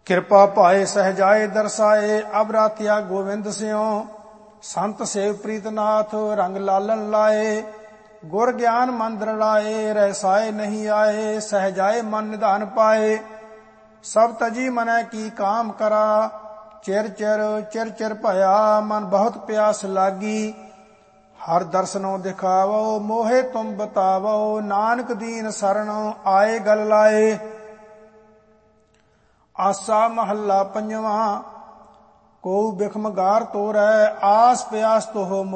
ਕਿਰਪਾ ਭਾਏ ਸਹਿਜਾਏ ਦਰਸਾਏ, ਅਬ ਰਾਤਿਆ ਗੋਵਿੰਦ ਸਿਉ। ਸੰਤ ਸੇਵ ਪ੍ਰੀਤਨਾਥ ਰੰਗ ਲਾਲਨ ਲਾਏ, ਗੁਰ ਗਿਆਨ ਮੰਦਰ ਲਾਏ, ਰਹਿਸਾਏ ਨਹੀਂ ਆਏ, ਸਹਿਜਾਏ ਮਨ ਨਿਧਾਨ ਪਾਏ। ਸਭ ਤਜੀ ਮਨੈ ਕੀ ਕਾਮ ਕਰਾ, ਚਿਰ ਚਿਰ ਭਇਆ, ਮਨ ਬਹੁਤ ਪਿਆਸ ਲਾਗੀ। ਹਰ ਦਰਸਨੋਂ ਦਿਖਾਵੋ, ਮੋਹੇ ਤੁਮ ਬਤਾਵੋ, ਨਾਨਕ ਦੀਨ ਸਰਣ ਆਏ ਗਲ ਲਾਏ। ਆਸਾ ਮਹੱਲਾ ਪੰਜਵਾਂ। ਕੋ ਬਿਖਮ ਗਾਰ ਤੋਰੈ, ਆਸ ਪਿਆਸ ਤੋਹ